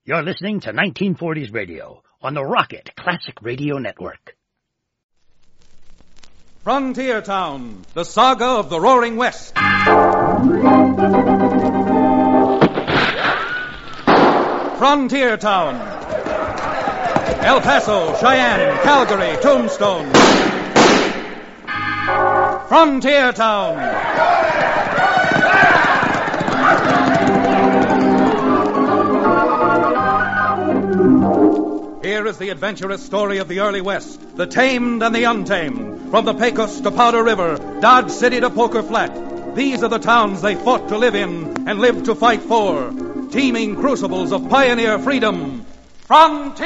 You're listening to 1940s Radio on the Rocket Classic Radio Network. Frontier Town, the saga of the Roaring West. Frontier Town. El Paso, Cheyenne, Calgary, Tombstone. Frontier Town. Here is the adventurous story of the early West, the tamed and the untamed. From the Pecos to Powder River, Dodge City to Poker Flat. These are the towns they fought to live in and lived to fight for. Teeming crucibles of pioneer freedom. Frontier!